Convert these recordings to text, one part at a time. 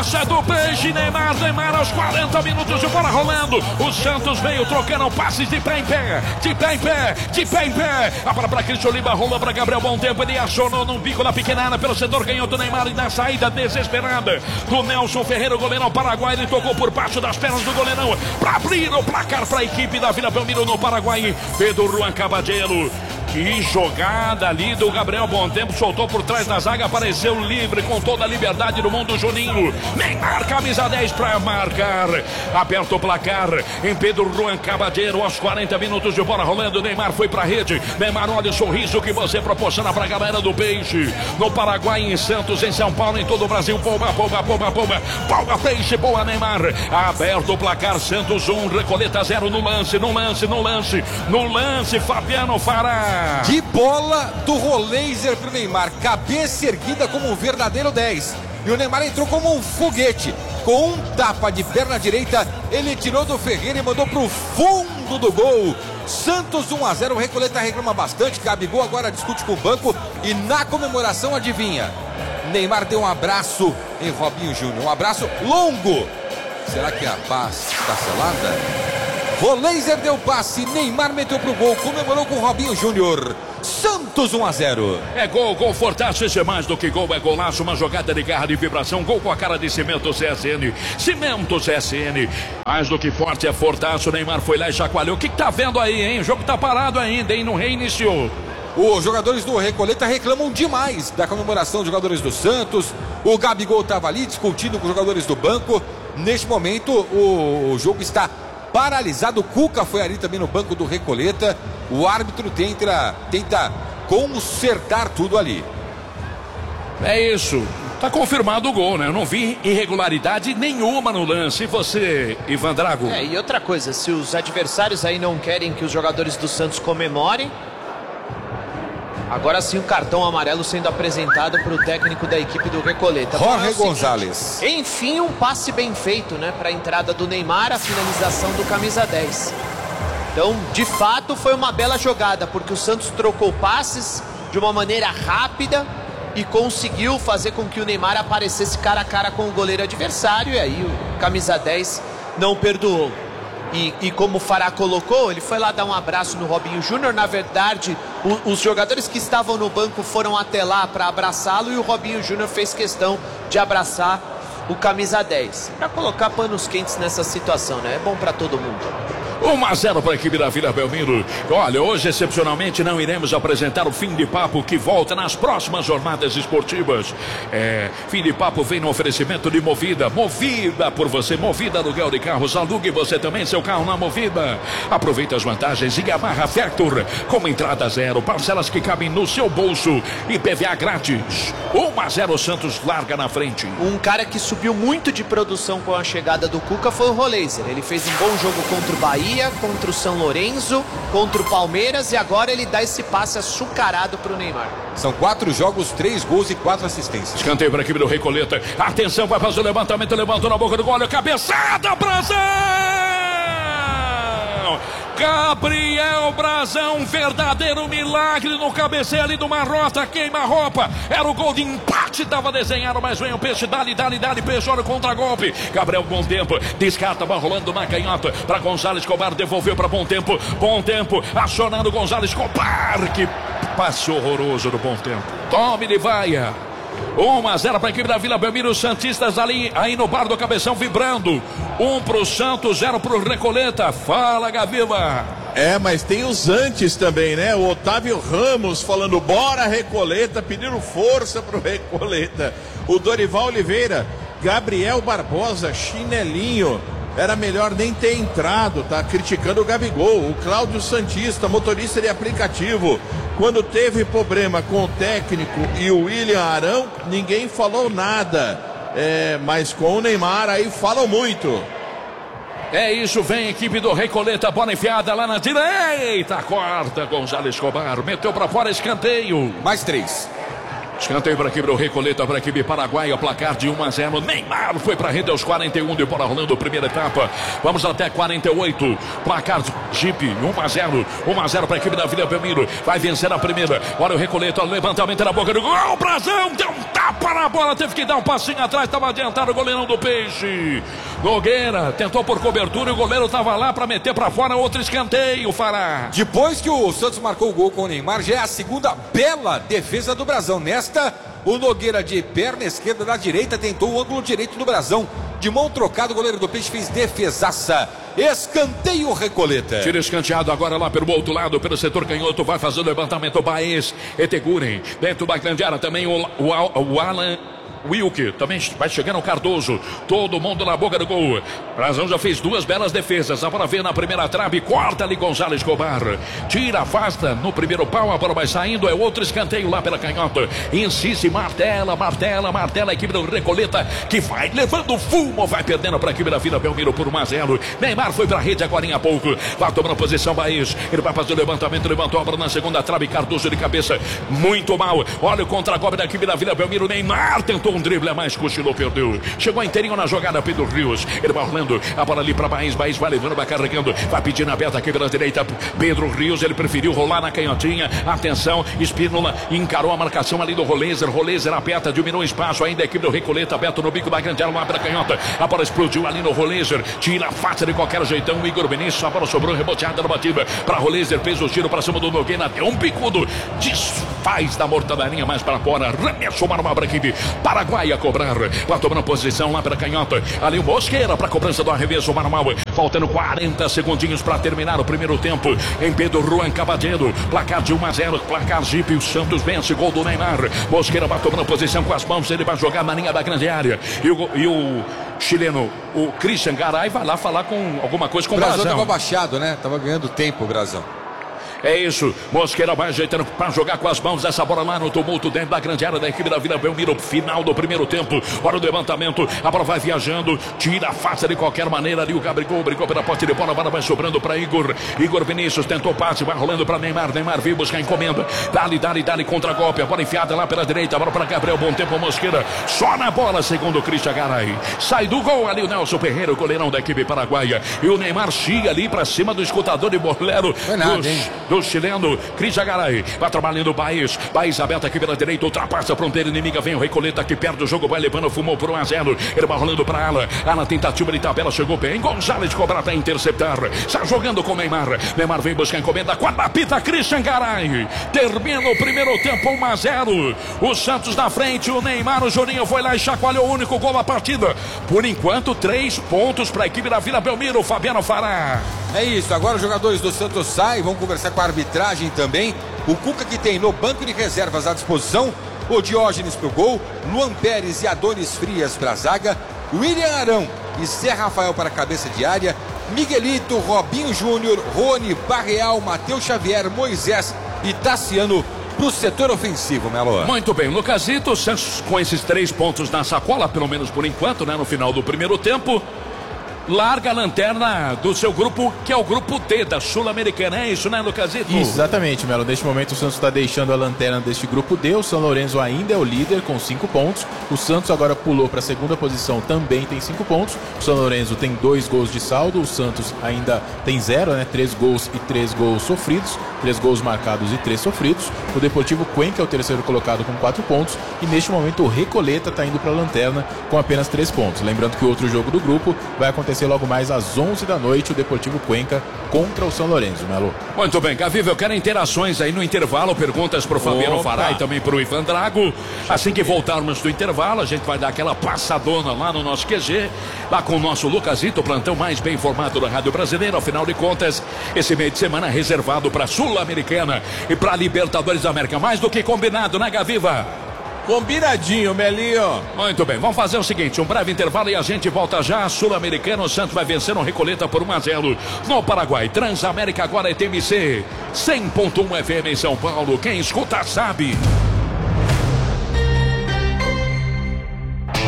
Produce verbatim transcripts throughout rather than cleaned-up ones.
Essa é do Peixe, Neymar, Neymar aos quarenta minutos de bola rolando. O Santos veio trocando passes de pé em pé, de pé em pé, de pé em pé. A bola para Cristian Lima, rolou para Gabriel Bom Tempo. Ele acionou num bico na pequena área pelo setor canhoto do Neymar e na saída desesperada do Nelson Ferreira, o goleirão Paraguai. Ele tocou por baixo das pernas do goleirão para abrir o placar para a equipe da Vila Belmiro no Paraguai. Pedro Juan Caballero. Que jogada ali do Gabriel Bom Tempo, soltou por trás da zaga, apareceu livre com toda a liberdade do mundo. Juninho, Neymar, camisa dez para marcar, aperta o placar em Pedro Juan Caballero aos quarenta minutos de bola rolando. Neymar foi para a rede. Neymar, olha o sorriso que você proporciona para a galera do Peixe no Paraguai, em Santos, em São Paulo, em todo o Brasil. Pouba, pouba, pouba, pouba, pouba Peixe, boa Neymar, aberto o placar. Santos um, Recoleta zero no lance, no lance, no lance, no lance, Fabiano Fará. Que bola do Roleiser pro Neymar, cabeça erguida como um verdadeiro dez. E o Neymar entrou como um foguete. Com um tapa de perna direita, ele tirou do Ferreira e mandou pro fundo do gol. Santos um a zero, o Recoleta reclama bastante. Gabigol agora discute com o banco. E na comemoração, adivinha? Neymar deu um abraço em Robinho Júnior. Um abraço longo. Será que a paz está selada? Roleiser deu passe, Neymar meteu pro gol, comemorou com Robinho Júnior. Santos um a zero. É gol, gol Fortaço, esse é mais do que gol, é golaço, uma jogada de garra de vibração, gol com a cara de Cimento C S N. Cimento C S N, mais do que forte é Fortaço. Neymar foi lá e chacoalhou. O que, que tá vendo aí, hein? O jogo tá parado ainda, hein? Não reiniciou. Os jogadores do Recoleta reclamam demais da comemoração dos jogadores do Santos. O Gabigol estava ali discutindo com os jogadores do banco. Neste momento, o jogo está paralisado. O Cuca foi ali também no banco do Recoleta. O árbitro tenta, tenta consertar tudo ali. É isso. Tá confirmado o gol, né? Eu não vi irregularidade nenhuma no lance. E você, Ivan Drago? É, e outra coisa, se os adversários aí não querem que os jogadores do Santos comemorem, agora sim o cartão amarelo sendo apresentado para o técnico da equipe do Recoleta. Jorge Gonzalez. Enfim, um passe bem feito, né? Para a entrada do Neymar, a finalização do camisa dez. Então, de fato, foi uma bela jogada, porque o Santos trocou passes de uma maneira rápida e conseguiu fazer com que o Neymar aparecesse cara a cara com o goleiro adversário, e aí o camisa dez não perdoou. E, e como o Fará colocou, ele foi lá dar um abraço no Robinho Júnior. Na verdade, o, os jogadores que estavam no banco foram até lá para abraçá-lo, e o Robinho Júnior fez questão de abraçar o camisa dez, para colocar panos quentes nessa situação, né? É bom para todo mundo. um a zero para a equipe da Vila Belmiro. Olha, hoje excepcionalmente não iremos apresentar o Fim de Papo, que volta nas próximas jornadas esportivas. É, Fim de Papo vem no oferecimento de Movida. Movida por você, Movida aluguel de carros. Alugue você também seu carro na Movida. Aproveite as vantagens e Yamaha Factor com entrada zero, parcelas que cabem no seu bolso e P V A grátis. um a zero, Santos larga na frente. Um cara que subiu muito de produção com a chegada do Cuca foi o Roleiser. Ele fez um bom jogo contra o Bahia, contra o São Lourenço, contra o Palmeiras, e agora ele dá esse passe açucarado para o Neymar. São quatro jogos, três gols e quatro assistências. Escanteio para a equipe do Recoleta. Atenção, vai fazer o levantamento, levantou na boca do gol, olha a cabeçada, Brazão! Gabriel Brazão, verdadeiro milagre no cabeceio ali do Marrota, queima a roupa, era o gol de empate, estava desenhado, mas vem o Peixe, dali, dali, dali, Peixe, olha o contra-golpe, Gabriel Bom Tempo, descarta, vai rolando na canhota, para Gonzalez Escobar, devolveu para Bom Tempo, Bom Tempo, acionando Gonzalez Escobar, que passe horroroso do Bom Tempo, tome de vaia. um a zero para a equipe da Vila Belmiro. Os santistas ali, aí no bar do Cabeção, vibrando. um para o Santos, zero para o Recoleta. Fala, Gaviva. É, mas tem os antes também, né? O Otávio Ramos falando, bora Recoleta, pedindo força pro Recoleta. O Dorival Oliveira, Gabriel Barbosa, chinelinho. Era melhor nem ter entrado, tá criticando o Gabigol. O Cláudio Santista, motorista de aplicativo. Quando teve problema com o técnico e o William Arão, ninguém falou nada. É, mas com o Neymar aí falam muito. É isso, vem a equipe do Recoleta, bola enfiada lá na direita, corta Gonzalez Escobar, meteu pra fora, escanteio. Mais três. Escanteio para a equipe do Recoleta, para a equipe paraguaia, placar de um a zero. Neymar foi para a rede aos quarenta e um de bola rolando, primeira etapa. Vamos até quarenta e oito. Placar Jeep, um a zero. um a zero para a equipe da Vila Belmiro. Vai vencer a primeira. Olha o Recoleta, levantamento na boca do gol. Brazão deu um tapa na bola, teve que dar um passinho atrás, estava adiantado o goleirão do Peixe. Nogueira tentou por cobertura e o goleiro estava lá para meter para fora. Outro escanteio, Fará. Depois que o Santos marcou o gol com o Neymar, já é a segunda bela defesa do Brazão. Nesta, o Nogueira de perna esquerda da direita tentou o ângulo direito do Brazão. De mão trocada, o goleiro do Peixe fez defesaça. Escanteio Recoleta. Tira escanteado agora lá pelo outro lado, pelo setor canhoto. Vai fazer o levantamento Baez, Eteguren. Dentro da grande área também o, o, o Alan Wilke, também vai chegando o Cardoso. Todo mundo na boca do gol. Brazão já fez duas belas defesas. A bola vem na primeira trave, corta ali Gonzalez Escobar. Tira, afasta no primeiro pau, a bola vai saindo. É outro escanteio lá pela canhota. Insiste, martela, martela, martela. A equipe do Recoleta que vai levando fumo, vai perdendo para a equipe da Vila Belmiro por um a zero. Neymar foi para a rede agora há pouco. Vai tomando posição Baez. Ele vai fazer o levantamento, levantou a bola na segunda trave. Cardoso de cabeça, muito mal. Olha o contra-golpe da equipe da Vila Belmiro. Neymar tentou um drible a mais, cochilou, perdeu. Chegou inteirinho na jogada, Pedro Rios. Ele vai rolando a bola ali para Baez. Baez vai levando, vai carregando, vai pedindo aberta aqui pela direita. Pedro Rios, ele preferiu rolar na canhotinha. Atenção, Espínola encarou a marcação ali do Rolezer. Rolezer aperta, diminuiu o espaço. Ainda a equipe do Recoleta, aberto no bico da grande área, abre a canhota. A bola explodiu ali no Rolezer. Tira a faca de qualquer jeitão. Igor Benício, a bola sobrou, reboteada na batida para Rolezer. Fez o tiro para cima do Nogueira. Deu um picudo. Desfaz da mortadarinha mais para fora. Remessou para a equipe paraguaia a cobrar. Vai tomando posição lá pela canhota. Ali o Mosqueira para a cobrança do arremesso. Manuel. Faltando quarenta segundinhos para terminar o primeiro tempo. Em Pedro Juan Cabadeiro. Placar de um a zero. Placar Jeep. O Santos vence. Gol do Neymar. Mosqueira vai tomando posição com as mãos. Ele vai jogar na linha da grande área. E o, e o chileno, o Christian Garay, vai lá falar com alguma coisa com o Brazão. O Brazão estava baixado, né? Tava ganhando tempo o Brazão. É isso, Mosqueira vai ajeitando para jogar com as mãos essa bola lá no tumulto dentro da grande área da equipe da Vila Belmiro. Final do primeiro tempo, hora do levantamento, a bola vai viajando, tira a face de qualquer maneira ali o Gabigol, brigou pela posse de bola, a bola vai sobrando para Igor, Igor Vinícius tentou passe, vai rolando para Neymar, Neymar veio buscar encomenda, dali, dali, dali, contra-golpe, a bola enfiada lá pela direita, a bola para Gabriel, bom tempo, Mosqueira, só na bola, segundo o Christian Garay, sai do gol ali o Nelson Ferreira, o goleirão da equipe paraguaia, e o Neymar chia ali para cima do escutador de bolero do, do chileno, Christian Garay, vai trabalhando o Baez, Baez aberto aqui pela direita, ultrapassa a fronteira inimiga, vem o Recoleta que perde o jogo, vai levando, fumou por um a zero, ele vai rolando para Ala, Ala tentativa de tabela, chegou bem, Gonzalez cobra para interceptar, está jogando com Neymar, Neymar vem buscar encomenda, quando apita Christian Garay, termina o primeiro tempo um a zero, o Santos na frente, o Neymar, o Juninho foi lá e chacoalhou o único gol da partida, por enquanto três pontos para a equipe da Vila Belmiro, Fabiano Fará. É isso, agora os jogadores do Santos saem, vão conversar com a arbitragem também. O Cuca que tem no banco de reservas à disposição, o Diógenes pro gol, Luan Pérez e Adonis Frias para a zaga, William Arão e Zé Rafael para a cabeça de área, Miguelito, Robinho Júnior, Rony, Barreal, Matheus Xavier, Moisés e Tassiano pro setor ofensivo, Melo. Muito bem, Lucasito, Santos com esses três pontos na sacola, pelo menos por enquanto, né, no final do primeiro tempo. Larga a lanterna do seu grupo, que é o grupo T da Sul-Americana, é isso, né, Lucasito? Exatamente, Melo. Neste momento o Santos está deixando a lanterna deste grupo D. O São Lourenço ainda é o líder com cinco pontos. O Santos agora pulou para a segunda posição, também tem cinco pontos. O São Lourenço tem dois gols de saldo. O Santos ainda tem zero, né? Três gols e três gols sofridos. Três gols marcados e três sofridos. O Deportivo Cuenca é o terceiro colocado com quatro pontos. E neste momento o Recoleta está indo para a lanterna com apenas três pontos. Lembrando que o outro jogo do grupo vai acontecer logo mais às onze da noite, o Deportivo Cuenca contra o São Lourenço, Melo. Muito bem, Gaviva, eu quero interações aí no intervalo, perguntas para o Fabiano Fará e também para o Ivan Drago. Assim que voltarmos do intervalo, a gente vai dar aquela passadona lá no nosso Q G, lá com o nosso Lucasito, o plantão mais bem informado da Rádio Brasileira. Afinal de contas, esse meio de semana é reservado para a Sul-Americana e para a Libertadores da América. Mais do que combinado, né, Gaviva? Combinadinho, Melinho. Muito bem, vamos fazer o seguinte, um breve intervalo e a gente volta já. Sul-Americano, o Santos vai vencer no Recoleta por um a zero no Paraguai. Transamérica agora é T M C cem ponto um F M em São Paulo. Quem escuta sabe.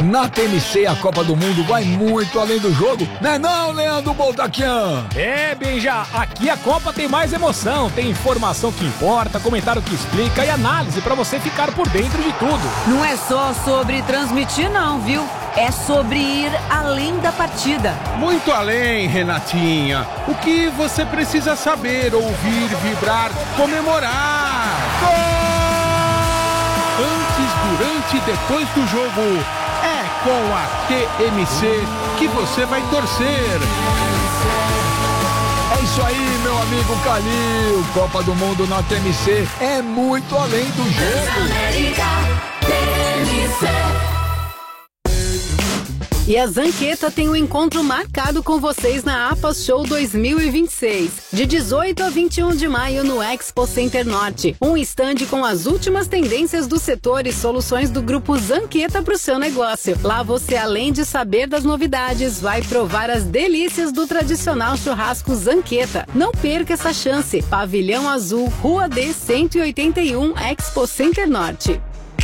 Na T M C, a Copa do Mundo vai muito além do jogo, né não, Leandro Boldaquian? É, Benja, aqui a Copa tem mais emoção, tem informação que importa, comentário que explica e análise pra você ficar por dentro de tudo. Não é só sobre transmitir não, viu? É sobre ir além da partida. Muito além, Renatinha. O que você precisa saber, ouvir, vibrar, comemorar. Gol! Antes, durante e depois do jogo, é com a T M C que você vai torcer. É isso aí, meu amigo Calil. Copa do Mundo na T M C é muito além do jogo. E a Zanqueta tem um encontro marcado com vocês na APAS Show dois mil e vinte e seis, de dezoito a vinte e um de maio no Expo Center Norte. Um estande com as últimas tendências do setor e soluções do grupo Zanqueta para o seu negócio. Lá você, além de saber das novidades, vai provar as delícias do tradicional churrasco Zanqueta. Não perca essa chance. Pavilhão Azul, Rua D cento e oitenta e um, Expo Center Norte.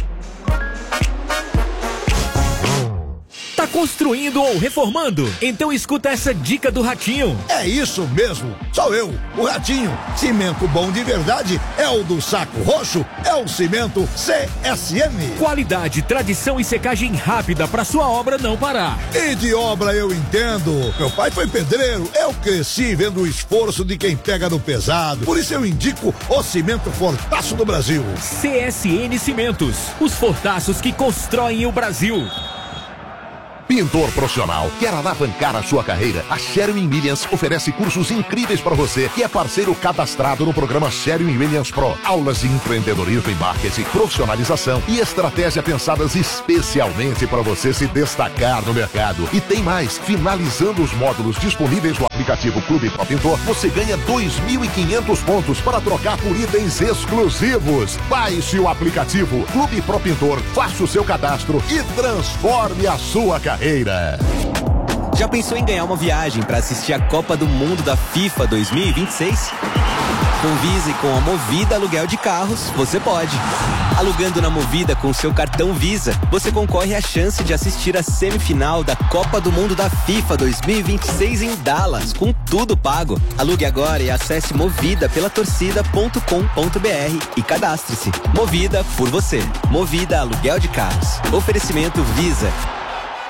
Tá construindo ou reformando? Então escuta essa dica do Ratinho. É isso mesmo, sou eu, o Ratinho. Cimento bom de verdade é o do Saco Roxo, é o cimento C S M. Qualidade, tradição e secagem rápida pra sua obra não parar. E de obra eu entendo. Meu pai foi pedreiro, eu cresci vendo o esforço de quem pega no pesado. Por isso eu indico o cimento Fortaço do Brasil. C S N Cimentos, os fortaços que constroem o Brasil. Pintor profissional, quer alavancar a sua carreira? A Sherwin-Williams oferece cursos incríveis para você que é parceiro cadastrado no programa Sherwin-Williams Pro. Aulas de empreendedorismo e marketing, profissionalização e estratégia pensadas especialmente para você se destacar no mercado. E tem mais, finalizando os módulos disponíveis no aplicativo Clube Pro Pintor, você ganha dois mil e quinhentos pontos para trocar por itens exclusivos. Baixe o aplicativo Clube Pro Pintor, faça o seu cadastro e transforme a sua carreira. Já pensou em ganhar uma viagem para assistir a Copa do Mundo da FIFA dois mil e vinte e seis? Com Visa e com a Movida Aluguel de Carros, você pode. Alugando na Movida com seu cartão Visa, você concorre à chance de assistir a semifinal da Copa do Mundo da FIFA dois mil e vinte e seis em Dallas, com tudo pago. Alugue agora e acesse movida pela torcida ponto com ponto br e cadastre-se. Movida por você. Movida Aluguel de Carros. Oferecimento Visa.